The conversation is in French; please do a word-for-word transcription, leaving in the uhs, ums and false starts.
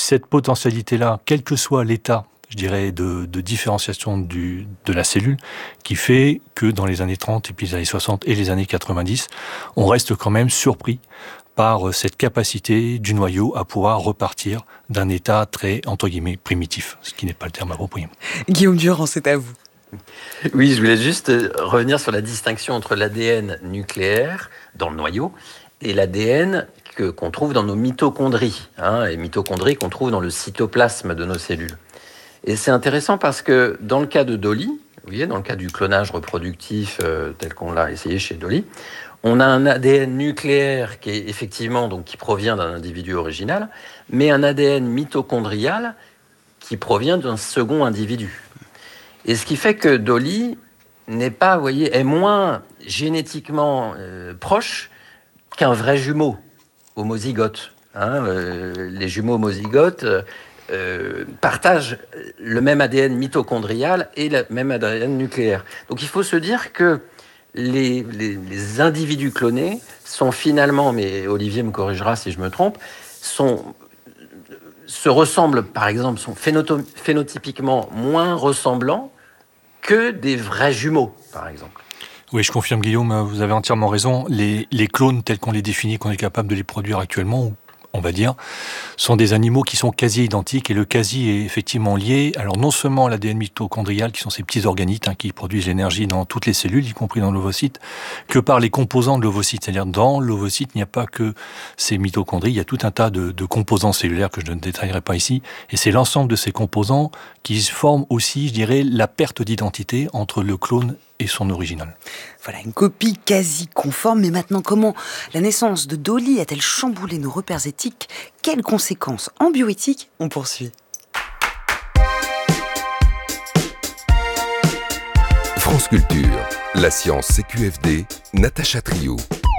cette potentialité-là, quel que soit l'état, je dirais, de, de différenciation du, de la cellule, qui fait que dans les années trente, et puis les années soixante et les années quatre-vingt-dix, on reste quand même surpris par cette capacité du noyau à pouvoir repartir d'un état très, entre guillemets, primitif, ce qui n'est pas le terme approprié. Guillaume Durand, c'est à vous. Oui, je voulais juste revenir sur la distinction entre l'A D N nucléaire dans le noyau et l'A D N que, qu'on trouve dans nos mitochondries, hein, les mitochondries qu'on trouve dans le cytoplasme de nos cellules. Et c'est intéressant parce que dans le cas de Dolly, vous voyez, dans le cas du clonage reproductif euh, tel qu'on l'a essayé chez Dolly, on a un A D N nucléaire qui est effectivement donc qui provient d'un individu original, mais un A D N mitochondrial qui provient d'un second individu. Et ce qui fait que Dolly n'est pas, vous voyez, est moins génétiquement euh, proche qu'un vrai jumeau homozygote. Hein, euh, les jumeaux homozygotes euh, euh, partagent le même A D N mitochondrial et le même A D N nucléaire. Donc il faut se dire que les, les, les individus clonés sont finalement, mais Olivier me corrigera si je me trompe, sont se ressemblent, par exemple, sont phénoto- phénotypiquement moins ressemblants que des vrais jumeaux, par exemple. Oui, je confirme, Guillaume, vous avez entièrement raison. Les, les clones tels qu'on les définit, qu'on est capable de les produire actuellement, on va dire, sont des animaux qui sont quasi identiques, et le quasi est effectivement lié, alors non seulement à l'A D N mitochondrial, qui sont ces petits organites hein, qui produisent l'énergie dans toutes les cellules, y compris dans l'ovocyte, que par les composants de l'ovocyte. C'est-à-dire, dans l'ovocyte, il n'y a pas que ces mitochondries, il y a tout un tas de, de composants cellulaires que je ne détaillerai pas ici, et c'est l'ensemble de ces composants qui forment aussi, je dirais, la perte d'identité entre le clone et son original. Voilà, une copie quasi conforme. Mais maintenant, comment la naissance de Dolly a-t-elle chamboulé nos repères éthiques? Quelles conséquences en bioéthique? On poursuit. France Culture, la science C Q F D, Natacha Trio.